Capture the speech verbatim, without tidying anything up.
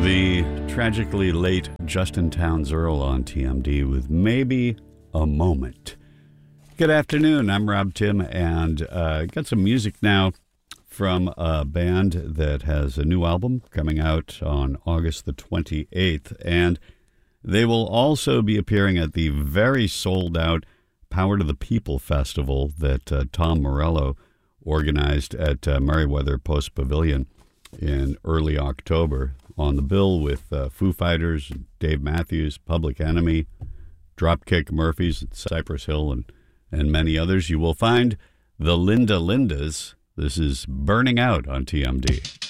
The tragically late Justin Townes Earle on T M D with Maybe a Moment. Good afternoon, I'm Rob Tim, and uh, got some music now from a band that has a new album coming out on August the twenty-eighth, and they will also be appearing at the very sold-out Power to the People Festival that uh, Tom Morello organized at uh, Merriweather Post Pavilion in early October. On the bill with uh, Foo Fighters, Dave Matthews, Public Enemy, Dropkick Murphys, Cypress Hill, and, and many others. You will find the Linda Lindas. This is Burning Out on T M D.